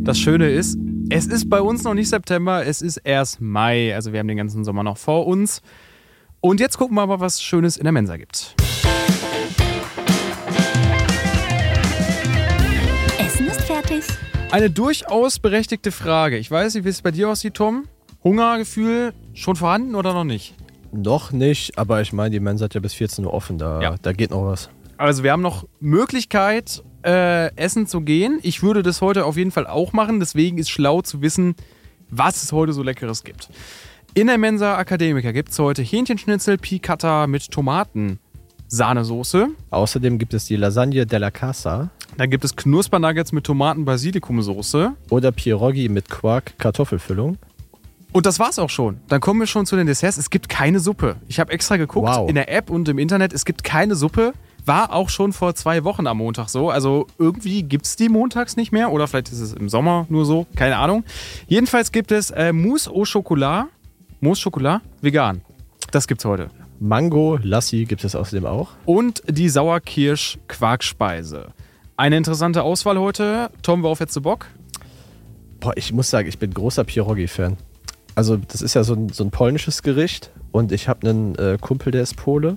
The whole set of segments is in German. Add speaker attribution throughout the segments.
Speaker 1: Das Schöne ist, es ist bei uns noch nicht September, es ist erst Mai. Also wir haben den ganzen Sommer noch vor uns. Und jetzt gucken wir mal, was Schönes in der Mensa gibt.
Speaker 2: Essen ist fertig.
Speaker 1: Eine durchaus berechtigte Frage. Ich weiß nicht, wie es bei dir aussieht, Tom. Hungergefühl schon vorhanden oder noch nicht?
Speaker 3: Noch nicht, aber ich meine, die Mensa hat ja bis 14 Uhr offen, da geht noch was.
Speaker 1: Also wir haben noch Möglichkeit, essen zu gehen. Ich würde das heute auf jeden Fall auch machen. Deswegen ist schlau zu wissen, was es heute so Leckeres gibt. In der Mensa Academica gibt es heute Hähnchenschnitzel Piccata mit Tomaten-Sahnesoße.
Speaker 3: Außerdem gibt es die Lasagne della Casa.
Speaker 1: Dann gibt es Knuspernuggets mit Tomaten-Basilikumsoße.
Speaker 3: Oder Pierogi mit Quark-Kartoffelfüllung.
Speaker 1: Und das war's auch schon. Dann kommen wir schon zu den Desserts. Es gibt keine Suppe. Ich habe extra geguckt in der App und im Internet. Es gibt keine Suppe. War auch schon vor 2 Wochen am Montag so. Also irgendwie gibt es die montags nicht mehr. Oder vielleicht ist es im Sommer nur so. Keine Ahnung. Jedenfalls gibt es Mousse au Chocolat. Mousse Chocolat vegan. Das gibt's heute.
Speaker 3: Mango Lassi gibt es außerdem auch.
Speaker 1: Und die Sauerkirsch-Quarkspeise. Eine interessante Auswahl heute. Tom, worauf hättest du Bock?
Speaker 3: Boah, ich muss sagen, ich bin großer Pierogi-Fan. Also das ist ja so ein polnisches Gericht. Und ich habe einen Kumpel, der ist Pole.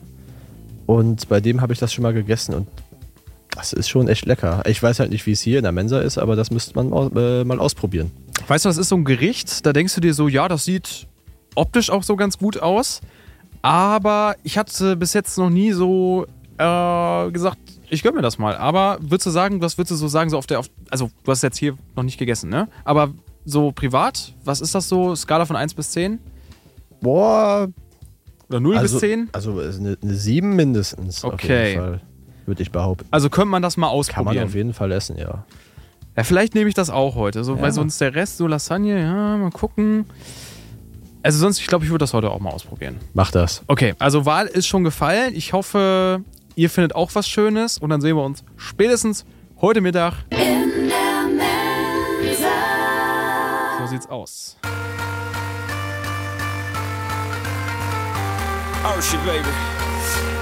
Speaker 3: Und bei dem habe ich das schon mal gegessen und das ist schon echt lecker. Ich weiß halt nicht, wie es hier in der Mensa ist, aber das müsste man mal ausprobieren.
Speaker 1: Weißt du, das ist so ein Gericht, da denkst du dir so, ja, das sieht optisch auch so ganz gut aus. Aber ich hatte bis jetzt noch nie so gesagt, ich gönn mir das mal. Aber was würdest du so sagen, also du hast jetzt hier noch nicht gegessen, ne? Aber so privat, was ist das so? Skala von 1 bis 10?
Speaker 3: Boah.
Speaker 1: Oder 0 bis 10?
Speaker 3: Also eine 7 mindestens.
Speaker 1: Okay.
Speaker 3: Auf jeden Fall, würde ich behaupten.
Speaker 1: Also könnte man das mal ausprobieren.
Speaker 3: Kann man auf jeden Fall essen, ja.
Speaker 1: Ja, vielleicht nehme ich das auch heute. So, weil sonst der Rest, so Lasagne, ja, mal gucken. Also sonst, ich glaube, ich würde das heute auch mal ausprobieren.
Speaker 3: Mach das.
Speaker 1: Okay, also Wahl ist schon gefallen. Ich hoffe, ihr findet auch was Schönes. Und dann sehen wir uns spätestens heute Mittag.
Speaker 2: In der Mensa.
Speaker 1: So sieht's aus.
Speaker 4: Oh shit, baby.